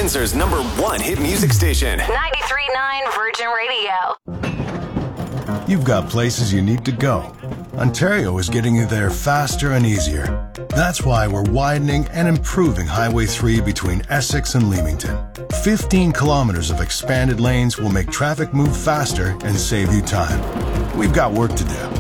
Windsor's #1 hit music station. 93.9 Virgin Radio. You've got places you need to go. Ontario is getting you there faster and easier. That's why we're widening and improving Highway 3 between Essex and Leamington. 15 kilometers of expanded lanes will make traffic move faster and save you time. We've got work to do,